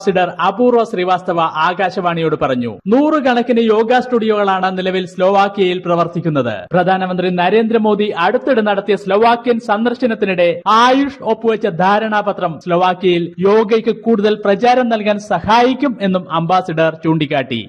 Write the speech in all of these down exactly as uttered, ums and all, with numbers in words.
Ambassador അപൂർവ ശ്രീവാസ്തവ ആകാശവാണിയോട് പറഞ്ഞു. നൂറുകണക്കിന് യോഗ സ്റ്റുഡിയോകളാണ് നിലവിൽ സ്ലോവാക്യയിൽ പ്രവർത്തിക്കുന്നത്. പ്രധാനമന്ത്രി നരേന്ദ്രമോദി അടുത്തിടെ നടത്തിയ സ്ലോവാക്യൻ സന്ദർശനത്തിനിടെ ആയുഷ് ഒപ്പുവെച്ച ധാരണാപത്രം സ്ലോവാക്യയിൽ യോഗയ്ക്ക് കൂടുതൽ പ്രചാരം നൽകാൻ സഹായിക്കും എന്നും അംബാസിഡർ ചൂണ്ടിക്കാട്ടി.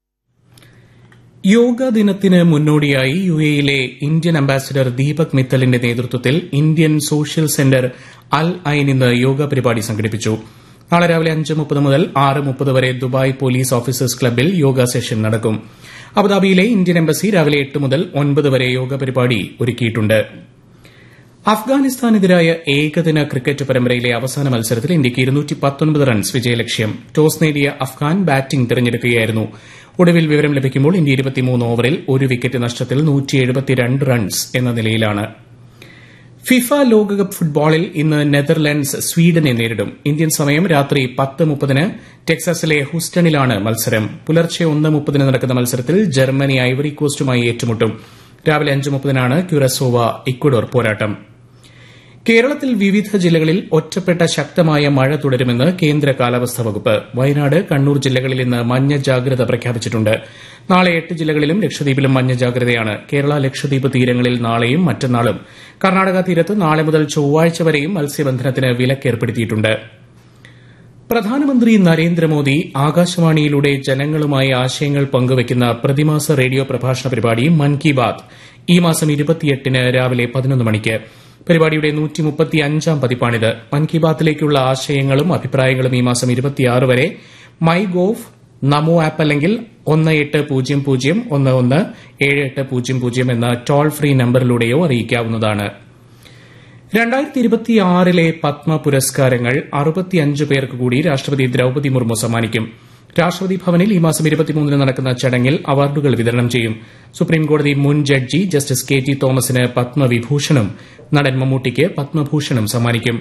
യോഗാ ദിനത്തിന് മുന്നോടിയായി യുഎഇയിലെ ഇന്ത്യൻ അംബാസിഡർ ദീപക് മിത്തലിന്റെ നേതൃത്വത്തിൽ ഇന്ത്യൻ സോഷ്യൽ സെന്റർ അൽ ഐൻ ഇന്ന് യോഗ പരിപാടി സംഘടിപ്പിച്ചു. നാളെ രാവിലെ അഞ്ച് മുപ്പത് മുതൽ ആറ് മുപ്പത് വരെ ദുബായ് പോലീസ് ഓഫീസേഴ്സ് ക്ലബ്ബിൽ യോഗ സെഷൻ നടക്കും. അബുദാബിയിലെ ഇന്ത്യൻ എംബസി രാവിലെ എട്ട് മുതൽ ഒൻപത് വരെ യോഗ പരിപാടി ഒരുക്കിയിട്ടുണ്ട്. അഫ്ഗാനിസ്ഥാനെതിരായ ഏകദിന ക്രിക്കറ്റ് പരമ്പരയിലെ അവസാന മത്സരത്തിൽ ഇന്ത്യയ്ക്ക് ഇരുന്നൂറ്റി പത്തൊൻപത് റൺസ് വിജയലക്ഷ്യം. ടോസ് നേടിയ അഫ്ഗാൻ ബാറ്റിംഗ് തിരഞ്ഞെടുക്കുകയായിരുന്നു. ഒടുവിൽ വിവരം ലഭിക്കുമ്പോൾ ഇന്ത്യ ഇരുപത്തിമൂന്ന് ഓവറിൽ ഒരു വിക്കറ്റ് നഷ്ടത്തിൽ നൂറ്റി എഴുപത്തിരണ്ട് റൺസ് എന്ന നിലയിലാണ്. ഫിഫ ലോകകപ്പ് ഫുട്ബോളിൽ ഇന്ന് നെതർലൻഡ്സ് സ്വീഡനെ നേരിടും. ഇന്ത്യൻ സമയം രാത്രി പത്ത് മുപ്പതിന് ടെക്സാസിലെ ഹൂസ്റ്റണിലാണ് മത്സരം. പുലർച്ചെ ഒന്ന് മുപ്പതിന് നടക്കുന്ന മത്സരത്തിൽ ജർമ്മനി ഐവറി കോസ്റ്റുമായി ഏറ്റുമുട്ടും. രാവിലെ അഞ്ച് മുപ്പതിനാണ് ക്യുറസോവ ഇക്വഡോർ പോരാട്ടം. കേരളത്തിൽ വിവിധ ജില്ലകളിൽ ഒറ്റപ്പെട്ട ശക്തമായ മഴ തുടരുമെന്ന് കേന്ദ്ര കാലാവസ്ഥാ വകുപ്പ്. വയനാട്, കണ്ണൂർ ജില്ലകളിൽ ഇന്ന് മഞ്ഞ ജാഗ്രത പ്രഖ്യാപിച്ചിട്ടുണ്ട്. നാളെ എട്ട് ജില്ലകളിലും ലക്ഷദ്വീപിലും മഞ്ഞ ജാഗ്രതയാണ്. കേരള ലക്ഷദ്വീപ് തീരങ്ങളിൽ നാളെയും മറ്റന്നാളും, കർണാടക തീരത്ത് നാളെ മുതൽ ചൊവ്വാഴ്ച വരെയും മത്സ്യബന്ധനത്തിന് വിലക്കേർപ്പെടുത്തിയിട്ടുണ്ട്. പ്രധാനമന്ത്രി നരേന്ദ്രമോദി ആകാശവാണിയിലൂടെ ജനങ്ങളുമായി ആശയങ്ങൾ പങ്കുവയ്ക്കുന്ന പ്രതിമാസ റേഡിയോ പ്രഭാഷണ പരിപാടി മൻ കി ബാത് ഈ മാസം ഇരുപത്തിയെട്ടിന് രാവിലെ പതിനൊന്ന് മണിക്ക്. പരിപാടിയുടെ നൂറ്റി മുപ്പത്തിയഞ്ചാം പതിപ്പാണിത്. മൻ കി ബാത്തിലേക്കുള്ള ആശയങ്ങളും അഭിപ്രായങ്ങളും ഈ മാസം ഇരുപത്തിയാറ് വരെ മൈ ഗോവ്, നമോ ആപ്പ് അല്ലെങ്കിൽ ഒന്ന് എട്ട് പൂജ്യം പൂജ്യം ഒന്ന് ഒന്ന് ഏഴ് എട്ട് പൂജ്യം പൂജ്യം എന്ന ടോൾ ഫ്രീ നമ്പറിലൂടെയോ അറിയിക്കാവുന്നതാണ്. രണ്ടായിരത്തി ഇരുപത്തിയാറിലെ പത്മ പുരസ്കാരങ്ങൾ അറുപത്തിയഞ്ച് പേർക്ക് കൂടി രാഷ്ട്രപതി ദ്രൌപദി മുർമു സമ്മാനിക്കും. രാഷ്ട്രപതി ഭവനിൽ ഈ മാസം ഇരുപത്തിമൂന്നിന് നടക്കുന്ന ചടങ്ങിൽ അവാർഡുകൾ വിതരണം ചെയ്യും. സുപ്രീംകോടതി മുൻ ജഡ്ജി ജസ്റ്റിസ് കെ ടി തോമസിന് പത്മവിഭൂഷണും നടൻ മമ്മൂട്ടിക്ക് പത്മഭൂഷണും സമ്മാനിക്കും.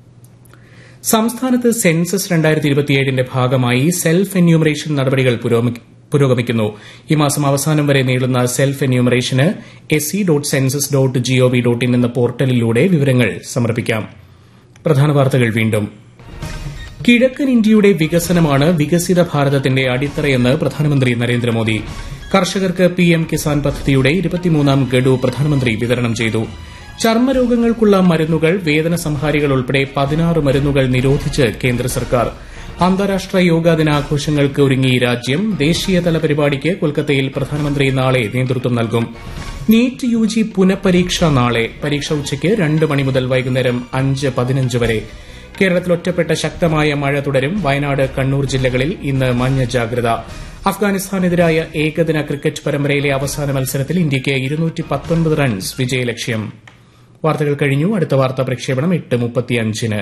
സംസ്ഥാനത്ത് സെൻസസ് രണ്ടായിരത്തി ഇരുപത്തിയേഴിന്റെ ഭാഗമായി സെൽഫ് എന്യൂമറേഷൻ നടപടികൾ പുരോഗമിക്കുന്നു. ഈ മാസം അവസാനം വരെ നീളുന്ന self എന്യൂമറേഷന് S C dot census dot G O V dot in എന്ന പോർട്ടലിലൂടെ വിവരങ്ങൾ സമർപ്പിക്കാം. പ്രധാന വാർത്തകൾ വീണ്ടും. കിഴക്കൻ ഇന്ത്യയുടെ വികസനമാണ് വികസിത ഭാരതത്തിന്റെ അടിത്തറയെന്ന് പ്രധാനമന്ത്രി നരേന്ദ്രമോദി. കർഷകർക്ക് പിഎം കിസാൻ പദ്ധതിയുടെ ഇരുപത്തിമൂന്നാം ഗഡു പ്രധാനമന്ത്രി വിതരണം ചെയ്തു. ചർമ്മരോഗങ്ങൾക്കുള്ള മരുന്നുകൾ, വേദന സംഹാരികൾ ഉൾപ്പെടെ പതിനാറ് മരുന്നുകൾ നിരോധിച്ച് കേന്ദ്ര സർക്കാർ. അന്താരാഷ്ട്ര യോഗാ ദിനാഘോഷങ്ങൾക്ക് ഒരുങ്ങി രാജ്യം. ദേശീയതല പരിപാടിക്ക് കൊൽക്കത്തയിൽ പ്രധാനമന്ത്രി നാളെ നേതൃത്വം നൽകും. നീറ്റ് യുജി പുനഃപരീക്ഷ നാളെ. പരീക്ഷ ഉച്ചയ്ക്ക് രണ്ട് മണി മുതൽ വൈകുന്നേരം അഞ്ച് പതിനഞ്ച് വരെ. കേരളത്തിൽ ഒറ്റപ്പെട്ട ശക്തമായ മഴ തുടരും. വയനാട്, കണ്ണൂർ ജില്ലകളിൽ ഇന്ന് മഞ്ഞ ജാഗ്രത. അഫ്ഗാനിസ്ഥാനെതിരായ ഏകദിന ക്രിക്കറ്റ് പരമ്പരയിലെ അവസാന മത്സരത്തിൽ ഇന്ത്യയ്ക്ക് ഇരുന്നൂറ്റി പത്തൊൻപത് റൺസ് വിജയലക്ഷ്യം. വാർത്തകൾ കഴിഞ്ഞു. അടുത്ത വാർത്താ പ്രക്ഷേപണം എട്ട് മുപ്പത്തിയഞ്ചിന്.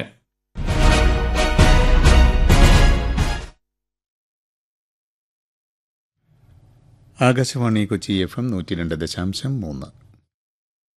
ആകാശവാണി കൊച്ചി എഫ് എം നൂറ്റി രണ്ട് ദശാംശം മൂന്ന്.